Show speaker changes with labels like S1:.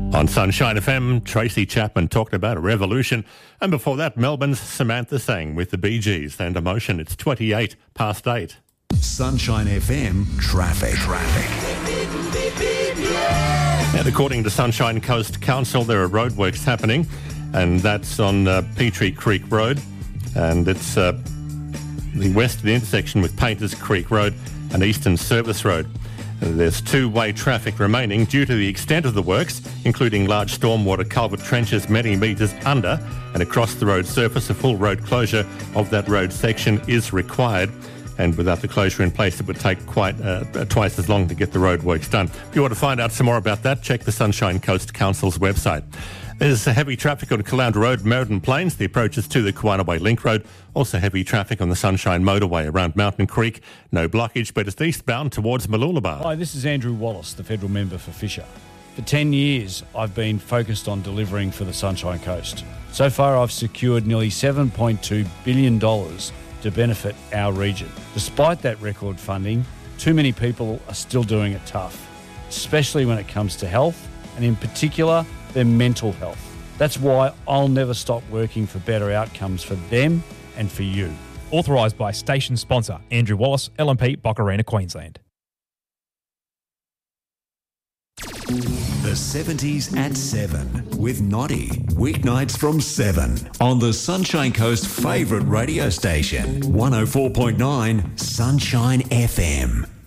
S1: On Sunshine FM, Tracy Chapman talked about a revolution. And before that, Melbourne's Samantha Sang with the Bee Gees and Emotion. It's 28 past 8.
S2: Sunshine FM traffic.
S1: And according to Sunshine Coast Council, there are roadworks happening, and that's on Petrie Creek Road. And it's the west of the intersection with Painters Creek Road and Eastern Service Road. There's two-way traffic remaining due to the extent of the works, including large stormwater culvert trenches many metres under and across the road surface. A full road closure of that road section is required, and without the closure in place, it would take quite twice as long to get the roadworks done. If you want to find out some more about that, check the Sunshine Coast Council's website. There's heavy traffic on Caloundra Road, Meriden Plains, the approaches to the Kawanaway Link Road. Also heavy traffic on the Sunshine Motorway around Mountain Creek. No blockage, but it's eastbound towards Mooloolaba.
S3: Hi, this is Andrew Wallace, the federal member for Fisher. For 10 years, I've been focused on delivering for the Sunshine Coast. So far, I've secured nearly $7.2 billion to benefit our region. Despite that record funding, too many people are still doing it tough, especially when it comes to health, and in particular, their mental health. That's why I'll never stop working for better outcomes for them and for you.
S4: Authorised by station sponsor Andrew Wallace, LNP, Boccarina, Queensland.
S2: The 70s at 7 with Noddy. Weeknights from 7 on the Sunshine Coast favourite radio station, 104.9 Sunshine FM.